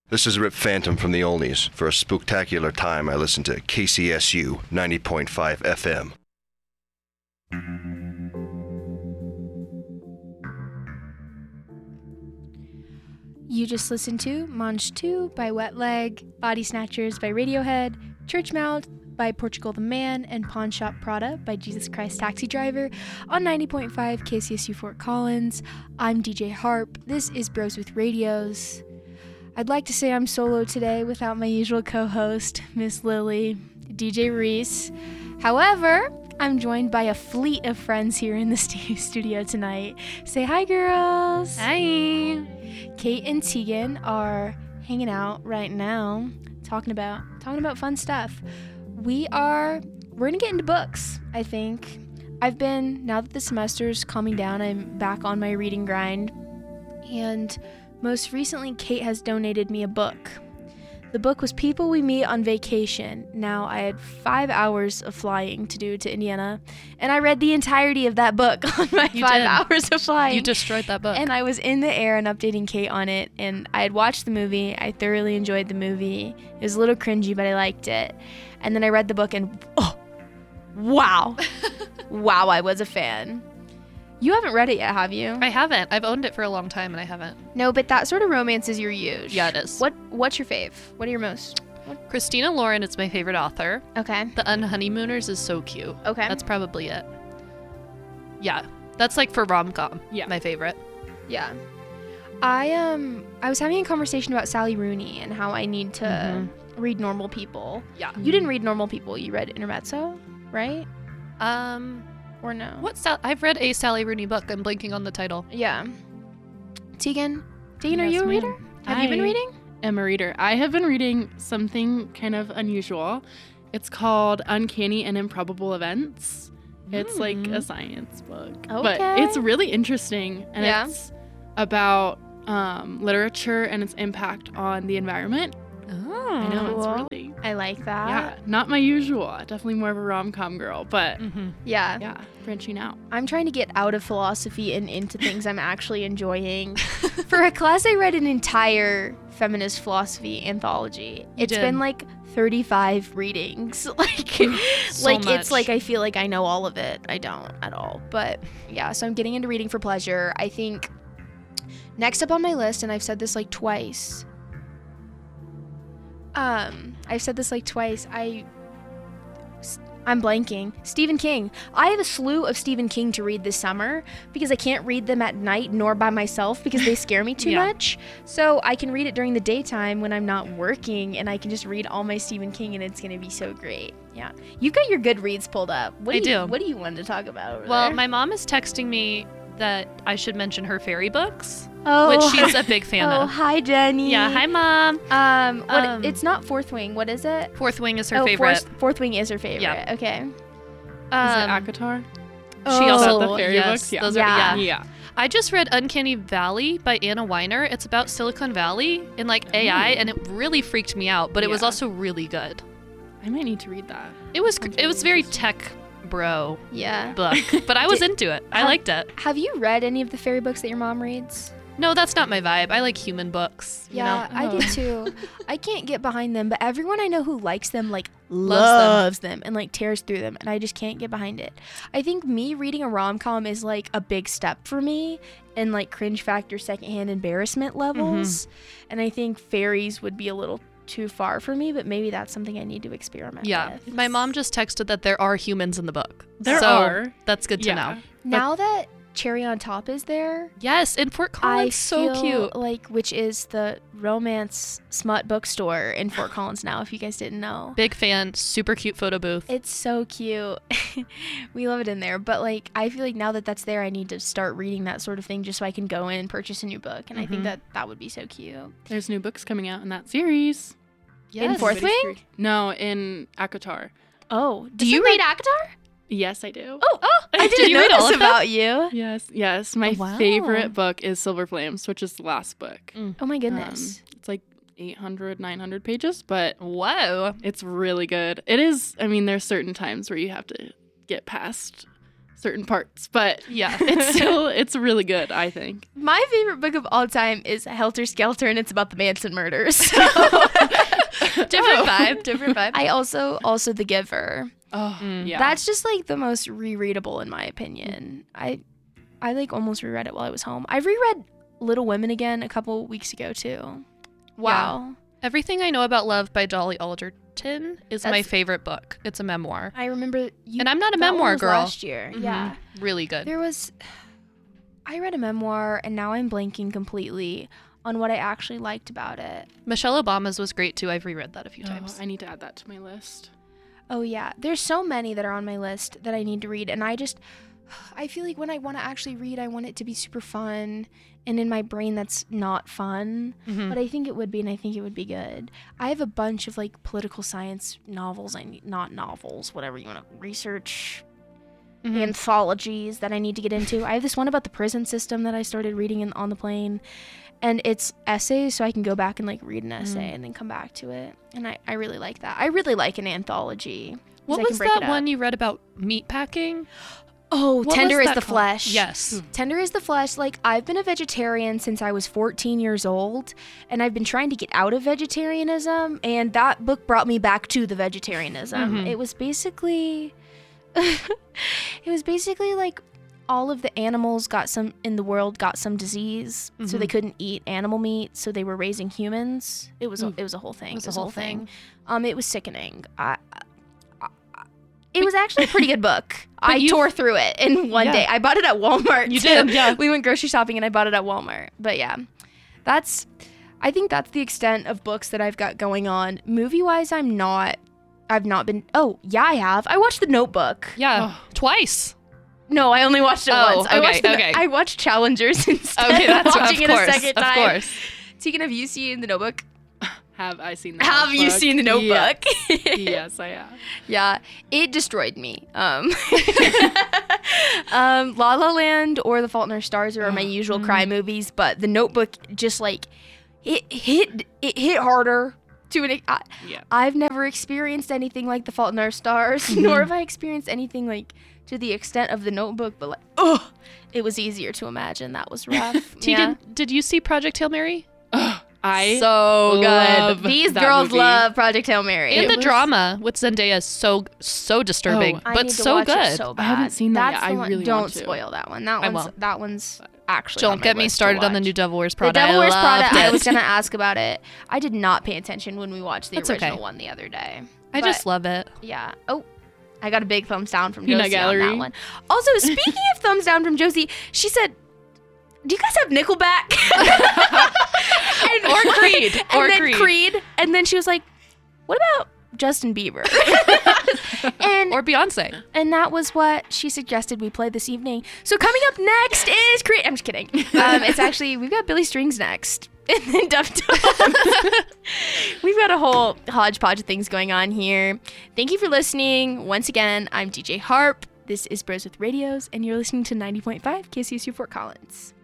This is Rip Phantom from the Olneys. For a spooktacular time, I listen to KCSU 90.5 FM. You just listened to Mange 2 by Wet Leg, Body Snatchers by Radiohead, Church Mouse by Portugal the Man, and Pawn Shop Prada by Jesus Christ Taxi Driver on 90.5 KCSU Fort Collins. I'm DJ Harp. This is Bros with Radios. I'd like to say I'm solo today without my usual co-host, Miss Lily, DJ Reese. However, I'm joined by a fleet of friends here in the studio tonight. Say hi, girls. Hi. Kate and Tegan are hanging out right now, talking about fun stuff. We're gonna get into books, I think. Now that the semester's calming down, I'm back on my reading grind. And most recently, Kate has donated me a book. The book was People We Meet on Vacation. Now, I had 5 hours of flying to do to Indiana, and I read the entirety of that book on my 5 hours of flying. You destroyed that book. And I was in the air and updating Kate on it, and I had watched the movie. I thoroughly enjoyed the movie. It was a little cringy, but I liked it. And then I read the book, and wow. Wow, I was a fan. You haven't read it yet, have you? I haven't. I've owned it for a long time, and I haven't. No, but that sort of romance is your huge. Yeah, it is. What's your fave? What are your most? Christina Lauren is my favorite author. Okay. The Unhoneymooners is so cute. Okay. That's probably it. Yeah. That's like for rom-com. Yeah. My favorite. Yeah. I was having a conversation about Sally Rooney and how I need to read Normal People. Yeah. You didn't read Normal People. You read Intermezzo, right? Or no? I've read a Sally Rooney book. I'm blanking on the title. Yeah. Tegan, are Yes, you a ma'am. reader? Have you been reading? I'm a reader. I have been reading something kind of unusual. It's called Uncanny and Improbable Events. It's like a science book. But Okay. it's really interesting. And Yeah. it's about literature and its impact on the environment. Oh. I know, Cool. it's really... I like that. Yeah, not my usual. Definitely more of a rom-com girl, but Yeah. yeah, branching out. I'm trying to get out of philosophy and into things I'm actually enjoying. For a class, I read an entire feminist philosophy anthology. It's did. been like 35 readings. So It's much. like I feel like I know all of it. I don't at all. But yeah, so I'm getting into reading for pleasure. I think next up on my list, and I've said this like twice. I'm blanking. Stephen King. I have a slew of Stephen King to read this summer because I can't read them at night nor by myself because they scare me too Yeah. much. So I can read it during the daytime when I'm not working, and I can just read all my Stephen King, and it's going to be so great. Yeah. You've got your Goodreads pulled up. I do. What do you want to talk about over Well, there? my mom is texting me that I should mention her fairy books, Oh, which she's a big fan oh, of. hi, Jenny. Yeah, hi, Mom. It's not Fourth Wing. What is it? Fourth Wing is her favorite. Fourth Wing is her favorite. Yeah. Okay. Is it ACOTAR? She Oh. also the fairy yes, books? Yeah. Those Yeah. Are, yeah. Yeah. I just read Uncanny Valley by Anna Weiner. It's about Silicon Valley and like AI, and it really freaked me out, but it was Yeah. also really good. I might need to read that. It was really very tech bro Yeah. book, but I was into it. I liked it. Have you read any of the fairy books that your mom reads? No, that's not my vibe. I like human books. You know? I do Oh. too. I can't get behind them, but everyone I know who likes them like Loves loves them and like tears through them, and I just can't get behind it. I think me reading a rom-com is like a big step for me in like cringe factor, secondhand embarrassment levels, and I think fairies would be a little too far for me, but maybe that's something I need to experiment Yeah. with. My mom just texted that there are humans in the book. There so are. That's good to know. Now that Cherry on Top is there, Yes, in Fort I Collins, so feel cute. like, which is the romance smut bookstore in Fort Collins now, if you guys didn't know. Big fan, super cute photo booth. It's so cute. We love it in there. But like, I feel like now that that's there, I need to start reading that sort of thing just so I can go in and purchase a new book. And I think that would be so cute. There's new books coming out in that series. In Fourth Everybody's Wing? free. No, in ACOTAR. Oh, do Isn't you read ACOTAR? Yes, I do. Oh, I Did didn't you know read all this of them? about you. Yes. My Oh, wow. favorite book is Silver Flames, which is the last book. Oh my goodness. It's like 800, 900 pages, but Whoa. it's really good. It is, I mean, there's certain times where you have to get past certain parts, but Yeah. it's really good, I think. My favorite book of all time is Helter Skelter, and it's about the Manson murders. Different vibe. I also The Giver. Oh, yeah. That's just like the most rereadable in my opinion. I like almost reread it while I was home. I reread Little Women again a couple weeks ago too. Wow. Everything I Know About Love by Dolly Alderton is my That's- favorite book. It's a memoir. I remember you. And I'm not a that one memoir was girl. Last year, yeah. Really good. I read a memoir, and now I'm blanking completely on what I actually liked about it. Michelle Obama's was great too. I've reread that a few Oh, times. I need to add that to my list. Oh yeah, there's so many that are on my list that I need to read, and I feel like when I want to actually read, I want it to be super fun, and in my brain that's not fun, but I think it would be, and I think it would be good. I have a bunch of like political science novels, not novels, whatever you want to research, anthologies that I need to get into. I have this one about the prison system that I started reading on the plane, and it's essays, so I can go back and like read an essay and then come back to it, and I really like that. I really like an anthology. 'cause What I can was break that it up. one you read about meat packing? Oh, What Tender was is that the called? Flesh. Yes. Tender is the Flesh. Like, I've been a vegetarian since I was 14 years old, and I've been trying to get out of vegetarianism, and that book brought me back to the vegetarianism. It was basically like all of the animals in the world got some disease, so they couldn't eat animal meat, so they were raising humans. It was a whole thing. It was a whole thing. It was sickening. It was actually a pretty good book. I you- tore through it in one Yeah. day. I bought it at Walmart. You too. did, yeah. We went grocery shopping and I bought it at Walmart. But yeah, I think that's the extent of books that I've got going on. Movie-wise, I've not been, oh, yeah, I have. I watched The Notebook. Yeah. Twice. No, I only watched it Oh, once. I okay. I watched Challengers instead Okay, that's of watching of it course. a second Of time. course. Tegan, have you seen The Notebook? Have I seen the Have you Notebook? seen The Notebook? Yeah. Yes, I have. Yeah, it destroyed me. La La Land or The Fault in Our Stars are my usual cry movies, but The Notebook just like it hit harder to an. Yeah. I've never experienced anything like The Fault in Our Stars, nor have I experienced anything like to the extent of The Notebook. But like, it was easier to imagine. That was rough. Tegan, did you see Project Hail Mary? I So love good. These that girls movie. love Project Hail Mary. And the was- drama with Zendaya is so disturbing, Oh, I but need to so watch good. It so bad. I haven't seen that That's yet. the I one- really don't want to. spoil that one. I won't. That one's actually. on Don't my get me list to started on the watch. new Devil Wears The Prada. Devil Wears Prada. loved I it. was gonna ask about it. I did not pay attention when we watched the That's original okay. one the other day. I But, just love it. yeah. Oh, I got a big thumbs down from Peanut Josie on Gallery. that one. Also, speaking of thumbs down from Josie, she said, "Do you guys have Nickelback?" Or Creed. And Or then Creed. And then she was like, "What about Justin Bieber?" and Or Beyonce. And that was what she suggested we play this evening. So coming up next is Creed. I'm just kidding. It's actually, we've got Billy Strings next. And then Deftones. We've got a whole hodgepodge of things going on here. Thank you for listening. Once again, I'm DJ Harp. This is Bros with Radios, and you're listening to 90.5 KCSU Fort Collins.